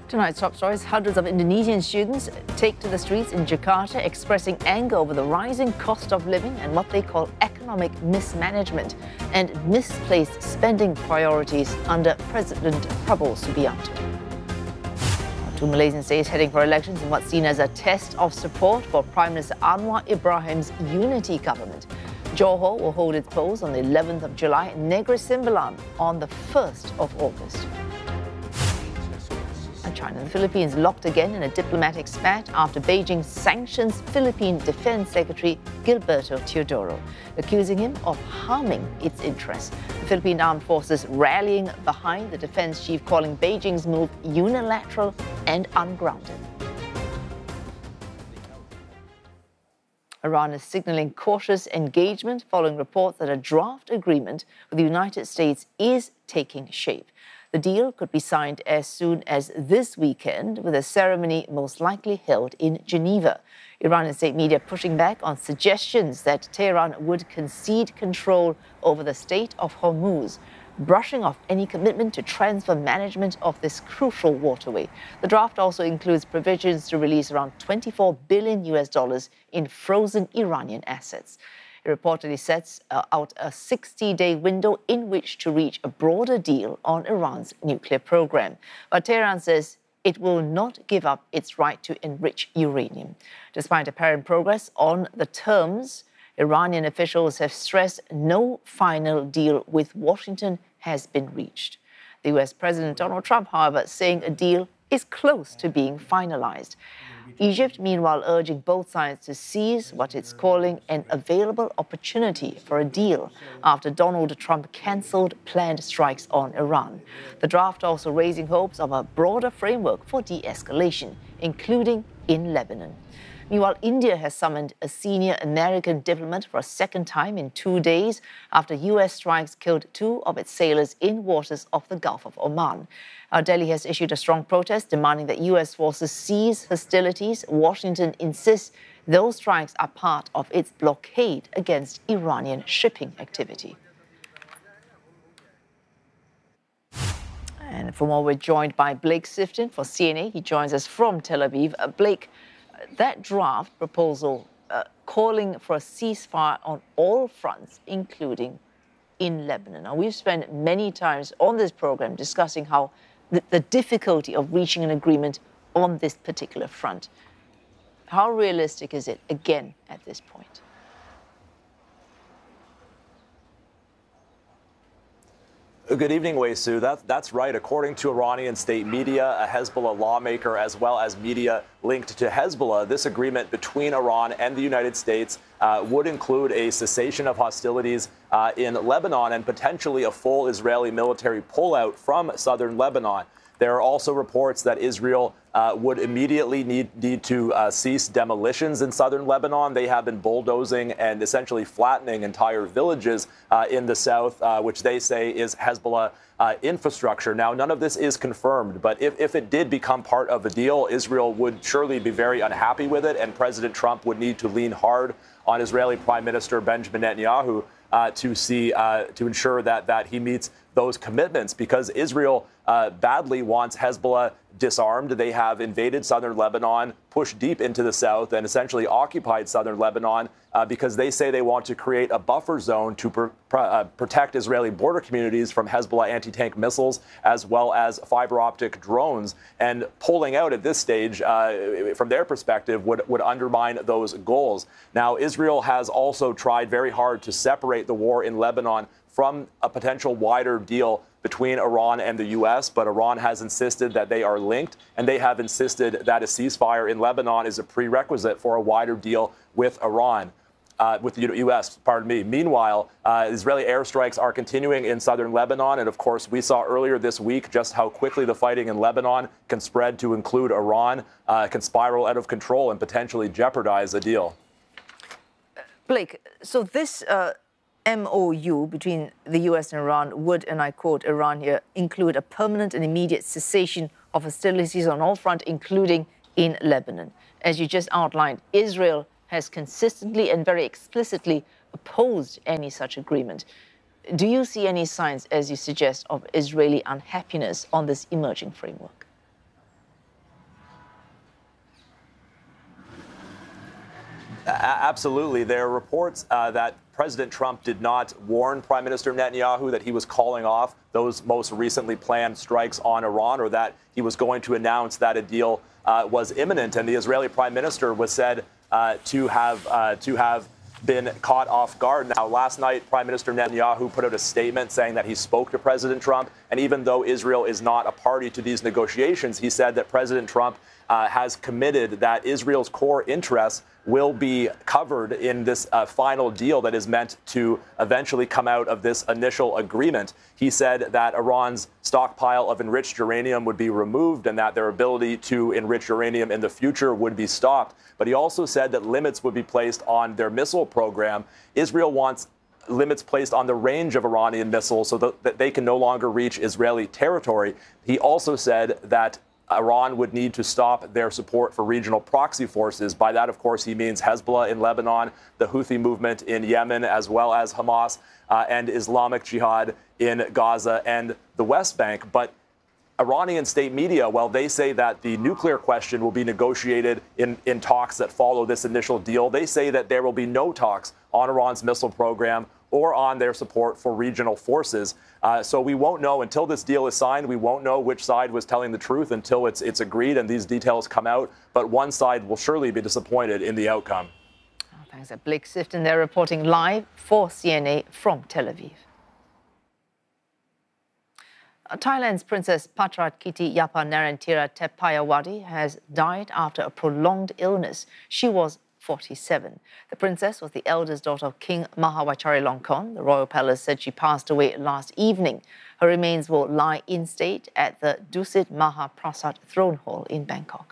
Tonight's top stories: hundreds of Indonesian students take to the streets in Jakarta expressing anger over the rising cost of living and what they call economic mismanagement and misplaced spending priorities under President Prabowo Subianto. Two Malaysian states heading for elections in what's seen as a test of support for Prime Minister Anwar Ibrahim's unity government. Johor will hold its polls on the 11th of July, Negeri Sembilan on the 1st of August. And China and the Philippines locked again in a diplomatic spat after Beijing sanctions Philippine Defense Secretary Gilberto Teodoro, accusing him of harming its interests. The Philippine Armed Forces rallying behind the defense chief, calling Beijing's move unilateral and ungrounded. Iran is signaling cautious engagement following reports that a draft agreement with the United States is taking shape. The deal could be signed as soon as this weekend, with a ceremony most likely held in Geneva. Iranian state media pushing back on suggestions that Tehran would concede control over the Strait of Hormuz, brushing off any commitment to transfer management of this crucial waterway. The draft also includes provisions to release around $24 billion in frozen Iranian assets. It reportedly sets out a 60-day window in which to reach a broader deal on Iran's nuclear program. But Tehran says it will not give up its right to enrich uranium. Despite apparent progress on the terms, Iranian officials have stressed no final deal with Washington has been reached. The US President Donald Trump, however, saying a deal is close to being finalized. Egypt, meanwhile, urging both sides to seize what it's calling an available opportunity for a deal after Donald Trump cancelled planned strikes on Iran. The draft also raising hopes of a broader framework for de-escalation, including in Lebanon. Meanwhile, India has summoned a senior American diplomat for a second time in 2 days after U.S. strikes killed 2 of its sailors in waters off the Gulf of Oman. Delhi has issued a strong protest demanding that U.S. forces cease hostilities. Washington insists those strikes are part of its blockade against Iranian shipping activity. And for more, we're joined by Blake Sifton for CNA. He joins us from Tel Aviv. Blake, that draft proposal calling for a ceasefire on all fronts, including in Lebanon. Now, we've spent many times on this program discussing how the difficulty of reaching an agreement on this particular front. How realistic is it, again, at this point? Good evening, Wei Su. That's right. According to Iranian state media, a Hezbollah lawmaker, as well as media linked to Hezbollah, this agreement between Iran and the United States would include a cessation of hostilities in Lebanon and potentially a full Israeli military pullout from southern Lebanon. There are also reports that Israel would immediately need to cease demolitions in southern Lebanon. They have been bulldozing and essentially flattening entire villages in the south, which they say is Hezbollah infrastructure. Now, none of this is confirmed, but if it did become part of a deal, Israel would surely be very unhappy with it, and President Trump would need to lean hard on Israeli Prime Minister Benjamin Netanyahu to ensure that he meets those commitments, because Israel badly wants Hezbollah disarmed. They have invaded southern Lebanon, pushed deep into the south, and essentially occupied southern Lebanon because they say they want to create a buffer zone to protect Israeli border communities from Hezbollah anti-tank missiles, as well as fiber optic drones. And pulling out at this stage, from their perspective, would undermine those goals. Now, Israel has also tried very hard to separate the war in Lebanon from a potential wider deal between Iran and the U.S., but Iran has insisted that they are linked, and they have insisted that a ceasefire in Lebanon is a prerequisite for a wider deal with Iran, with the U.S., pardon me. Meanwhile, Israeli airstrikes are continuing in southern Lebanon, and of course, we saw earlier this week just how quickly the fighting in Lebanon can spread to include Iran, can spiral out of control and potentially jeopardize a deal. Blake, so this MOU between the U.S. and Iran would, and I quote Iran here, include a permanent and immediate cessation of hostilities on all fronts, including in Lebanon. As you just outlined, Israel has consistently and very explicitly opposed any such agreement. Do you see any signs, as you suggest, of Israeli unhappiness on this emerging framework? Absolutely. There are reports that President Trump did not warn Prime Minister Netanyahu that he was calling off those most recently planned strikes on Iran, or that he was going to announce that a deal was imminent. And the Israeli Prime Minister was said to have been caught off guard. Now, last night, Prime Minister Netanyahu put out a statement saying that he spoke to President Trump. And even though Israel is not a party to these negotiations, he said that President Trump has committed that Israel's core interests will be covered in this final deal that is meant to eventually come out of this initial agreement. He said that Iran's stockpile of enriched uranium would be removed and that their ability to enrich uranium in the future would be stopped. But he also said that limits would be placed on their missile program. Israel wants limits placed on the range of Iranian missiles so that they can no longer reach Israeli territory. He also said that Iran would need to stop their support for regional proxy forces. By that, of course, he means Hezbollah in Lebanon, the Houthi movement in Yemen, as well as Hamas and Islamic Jihad in Gaza and the West Bank. But Iranian state media, well, they say that the nuclear question will be negotiated in talks that follow this initial deal. They say that there will be no talks on Iran's missile program or on their support for regional forces. So we won't know until this deal is signed. We won't know which side was telling the truth until it's agreed and these details come out. But one side will surely be disappointed in the outcome. Oh, thanks. Blake Sifton there reporting live for CNA from Tel Aviv. Thailand's Princess Patrat Yapa Narantira Tepayawadi has died after a prolonged illness. She was 47. The princess was the eldest daughter of King Maha Vajiralongkorn. The royal palace said she passed away last evening. Her remains will lie in state at the Dusit Maha Prasat Throne Hall in Bangkok.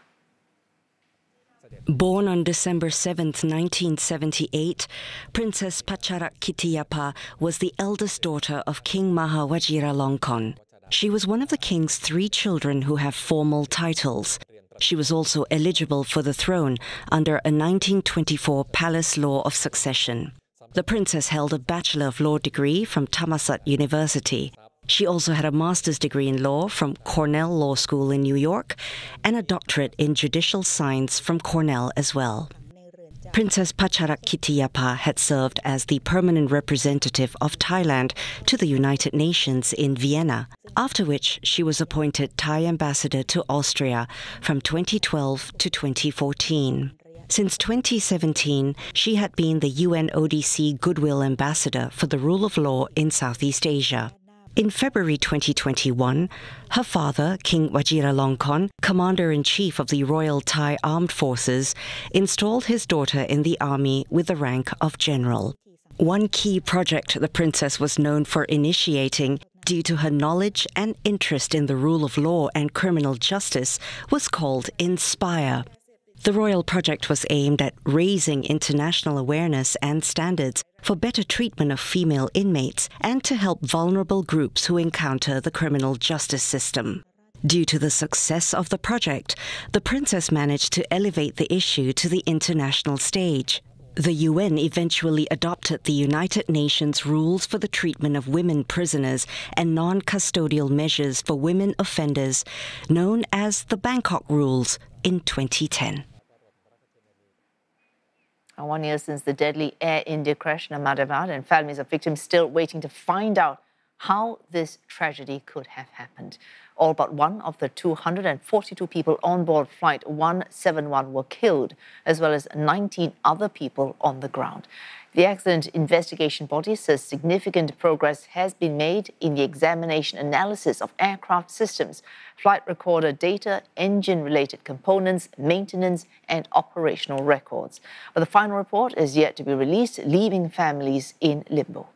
Born on December 7, 1978, Princess Patrat Yapa was the eldest daughter of King Maha Vajiralongkorn. She was one of the king's 3 children who have formal titles. She was also eligible for the throne under a 1924 palace law of succession. The princess held a Bachelor of Law degree from Thammasat University. She also had a master's degree in law from Cornell Law School in New York and a doctorate in judicial science from Cornell as well. Princess Patrat Yapa had served as the permanent representative of Thailand to the United Nations in Vienna, after which she was appointed Thai ambassador to Austria from 2012 to 2014. Since 2017, she had been the UNODC Goodwill Ambassador for the rule of law in Southeast Asia. In February 2021, her father, King Vajiralongkorn, Commander-in-Chief of the Royal Thai Armed Forces, installed his daughter in the army with the rank of general. One key project the princess was known for initiating, due to her knowledge and interest in the rule of law and criminal justice, was called Inspire. The royal project was aimed at raising international awareness and standards for better treatment of female inmates and to help vulnerable groups who encounter the criminal justice system. Due to the success of the project, the princess managed to elevate the issue to the international stage. The UN eventually adopted the United Nations rules for the treatment of women prisoners and non-custodial measures for women offenders, known as the Bangkok Rules, in 2010. 1 year since the deadly Air India crash in Ahmedabad, and families of victims still waiting to find out how this tragedy could have happened. All but one of the 242 people on board Flight 171 were killed, as well as 19 other people on the ground. The accident investigation body says significant progress has been made in the examination analysis of aircraft systems, flight recorder data, engine-related components, maintenance and operational records. But the final report is yet to be released, leaving families in limbo.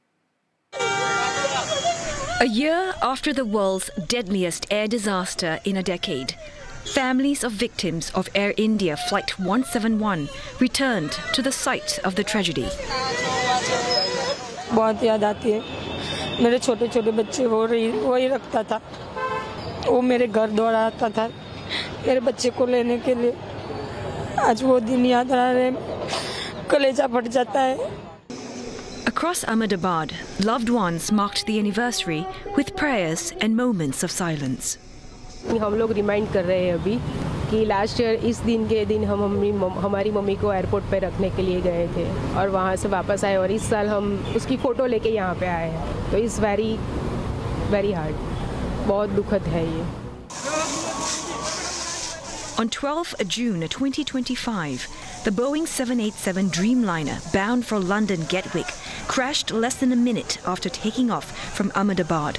A year after the world's deadliest air disaster in a decade, families of victims of Air India Flight 171 returned to the site of the tragedy. बहुत याद आती है मेरे छोटे छोटे बच्चे वही रखता था वो मेरे घर दौड़ा आता था मेरे बच्चे को लेने के लिए आज वो दिन याद आ रहे कलेजा फट जाता है. Across Ahmedabad, loved ones marked the anniversary with prayers and moments of silence. हम लोग रिमाइंड कर रहे हैं अभी कि लास्ट ईयर इस दिन के दिन हम हमारी मम्मी को एयरपोर्ट पे रखने के लिए गए थे और वहाँ से वापस आए और इस साल हम उसकी फ़ोटो लेके यहाँ पे आए हैं, तो इट्स वेरी वेरी हार्ड, बहुत दुखद है ये। On 12 June 2025, the Boeing 787 Dreamliner bound for London Gatwick crashed less than a minute after taking off from Ahmedabad.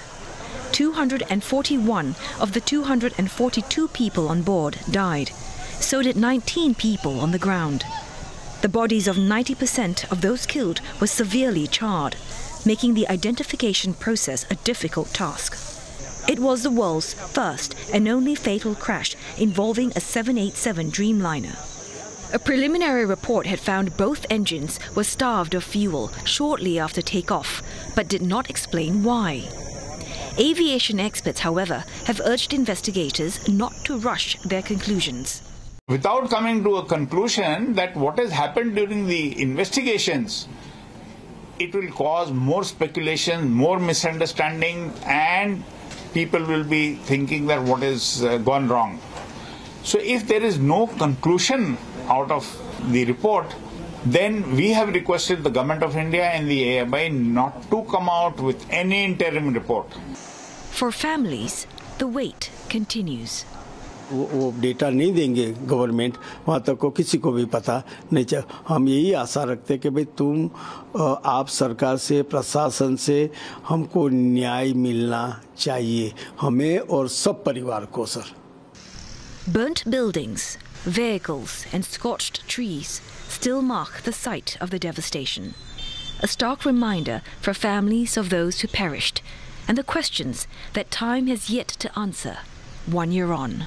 241 of the 242 people on board died. So did 19 people on the ground. The bodies of 90% of those killed were severely charred, making the identification process a difficult task. It was the world's first and only fatal crash involving a 787 Dreamliner. A preliminary report had found both engines were starved of fuel shortly after takeoff, but did not explain why. Aviation experts, however, have urged investigators not to rush their conclusions. Without coming to a conclusion that what has happened during the investigations, it will cause more speculation, more misunderstanding, and people will be thinking that what has gone wrong. So if there is no conclusion out of the report, then we have requested the Government of India and the AMI not to come out with any interim report. For families, the wait continues. वो data नहीं देंगे government, वहाँ तक को किसी को भी पता नहीं चल। हम यही आशा रखते कि भाई आप सरकार से, प्रशासन से हमको न्याय मिलना चाहिए, हमें और सब परिवार को sir. Burnt buildings, vehicles and scorched trees still mark the site of the devastation. A stark reminder for families of those who perished and the questions that time has yet to answer 1 year on.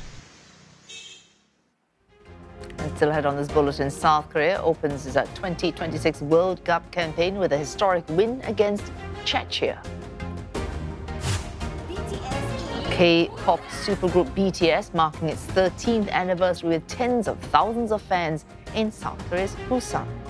And still ahead on this bulletin, South Korea opens its 2026 World Cup campaign with a historic win against Czechia. K-pop supergroup BTS marking its 13th anniversary with tens of thousands of fans in South Korea's Busan.